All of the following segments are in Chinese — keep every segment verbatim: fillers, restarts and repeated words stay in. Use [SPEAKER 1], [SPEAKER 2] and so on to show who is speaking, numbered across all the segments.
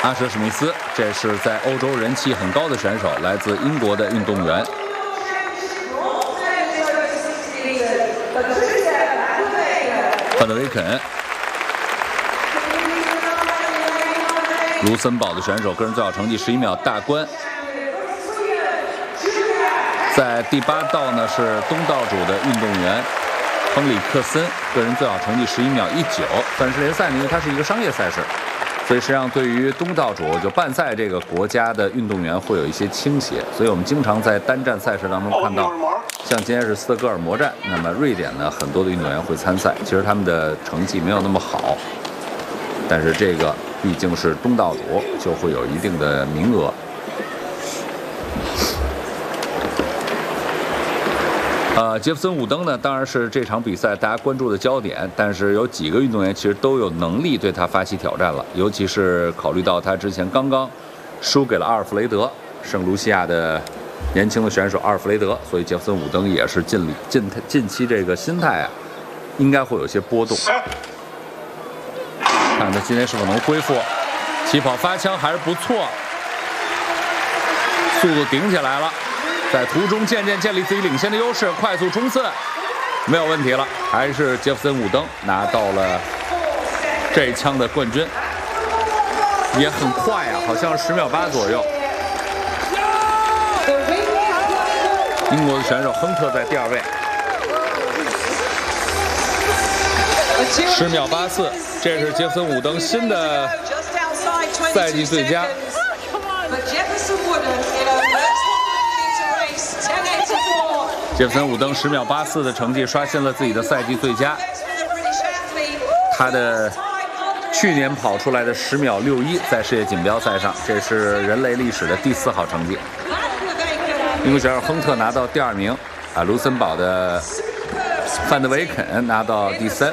[SPEAKER 1] 阿舍史密斯，这是在欧洲人气很高的选手，来自英国的运动员。范德维肯，卢森堡的选手，个人最好成绩十一秒大关。在第八道呢是东道主的运动员亨里克森，个人最好成绩十一秒一九。但是联赛呢，因为它是一个商业赛事，所以实际上对于东道主就办赛这个国家的运动员会有一些倾斜，所以我们经常在单站赛事当中看到，像今天是斯德哥尔摩站，那么瑞典呢很多的运动员会参赛，其实他们的成绩没有那么好，但是这个毕竟是东道主，就会有一定的名额。呃，杰弗森·伍登呢，当然是这场比赛大家关注的焦点，但是有几个运动员其实都有能力对他发起挑战了，尤其是考虑到他之前刚刚输给了阿尔弗雷德，圣卢西亚的年轻的选手阿尔弗雷德，所以杰弗森·伍登也是近近近期这个心态啊，应该会有些波动。看看他今天是否能恢复，起跑发枪还是不错，速度顶起来了。在途中渐渐建立自己领先的优势，快速冲刺没有问题了，还是杰弗森·伍登拿到了这一枪的冠军，也很快啊，好像十秒八左右。英国的选手亨特在第二位，十秒八四，这是杰弗森·伍登新的赛季最佳。杰弗森·伍登十秒八四的成绩刷新了自己的赛季最佳，他的去年跑出来的十秒六一在世界锦标赛上，这是人类历史的第四好成绩。英国选手亨特拿到第二名，啊，卢森堡的范德维肯拿到第三。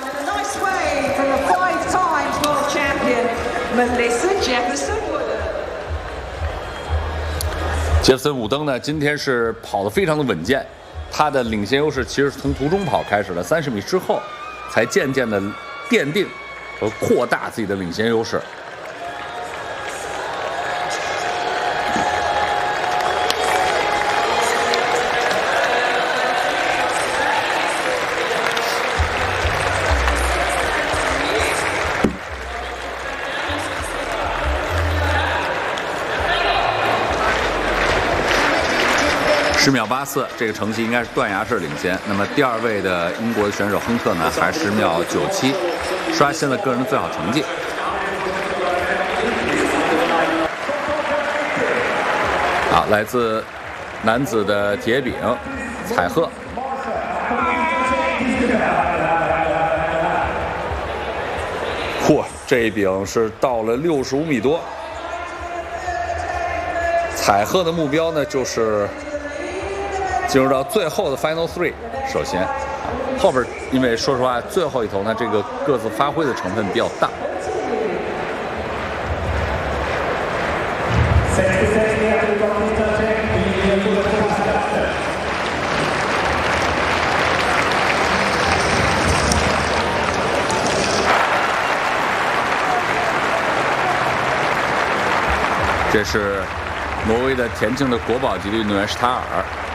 [SPEAKER 1] 杰弗森·伍登呢，今天是跑得非常的稳健，他的领先优势其实是从途中跑开始了，三十米之后才渐渐的奠定和扩大自己的领先优势。十秒八四，这个成绩应该是断崖式领先。那么第二位的英国的选手亨特呢，还十秒九七，刷新了个人的最好成绩。好，来自男子的铁饼采赫，嚯，这一饼是到了六十五米多。采赫的目标呢，就是进入到最后的 Final Three， 首先，后边因为说实话，最后一头呢，这个各自发挥的成分比较大。这是挪威的田径的国宝级的运动员施塔尔。